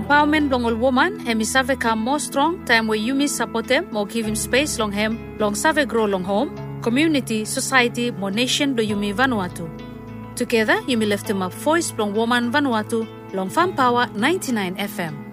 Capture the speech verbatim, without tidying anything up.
empowerment long all woman hemi save come more strong time where you miss support them more give him space long hem long save grow long home community society more nation do Yumi Vanuatu. Together you may lift him up voice long woman Vanuatu long Farm Power ninety-nine F M.